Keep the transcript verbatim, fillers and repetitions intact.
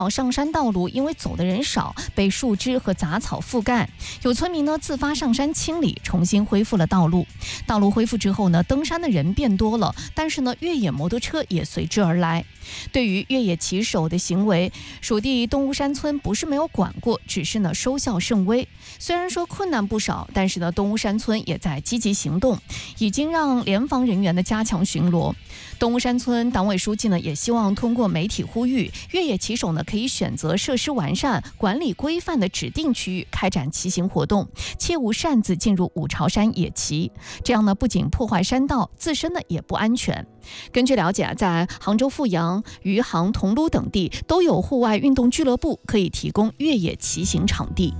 上山道路因为走的人少，被树枝和杂草覆盖。有村民呢自发上山清理，重新恢复了道路。道路恢复之后呢，登山的人变多了，但是呢，越野摩托车也随之而来。对于越野骑手的行为，属地东屋山村不是没有管过，只是呢收效甚微。虽然说困难不少，但是呢，东屋山村也在积极行动，已经让联防人员的加强巡逻。东屋山村党委书记呢，也希望通过媒体呼吁，越野骑手呢可以选择设施完善、管理规范的指定区域开展骑行活动，切勿擅自进入五朝山野骑。这样呢，不仅破坏山道，自身呢也不安全。根据了解啊，在杭州富阳、余杭、桐庐等地都有户外运动俱乐部，可以提供越野骑行场地。